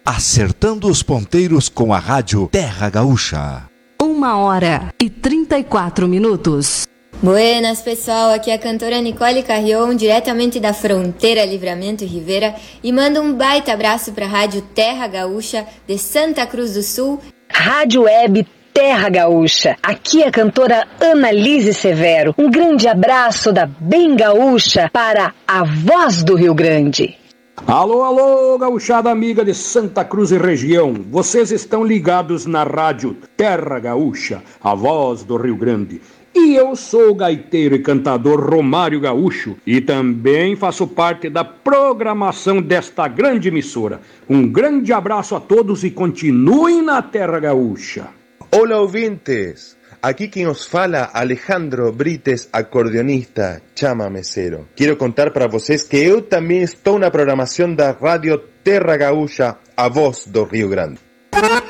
acertando os ponteiros com a rádio Terra Gaúcha. 1h34. Buenas, pessoal, aqui é a cantora Nicole Carrion, diretamente da fronteira Livramento e Rivera, e manda um baita abraço para a rádio Terra Gaúcha de Santa Cruz do Sul. Rádio Web Terra Gaúcha. Aqui é a cantora Annalise Severo. Um grande abraço da Bem Gaúcha para a Voz do Rio Grande. Alô, alô, gauchada amiga de Santa Cruz e região. Vocês estão ligados na rádio Terra Gaúcha, a Voz do Rio Grande. E eu sou o gaiteiro e cantador Romário Gaúcho e também faço parte da programação desta grande emissora. Um grande abraço a todos e continuem na Terra Gaúcha. Olá, ouvintes! Aqui quem os fala, Alejandro Brites, acordeonista, chamamecero. Quero contar para vocês que eu também estou na programação da rádio Terra Gaúcha, a Voz do Rio Grande.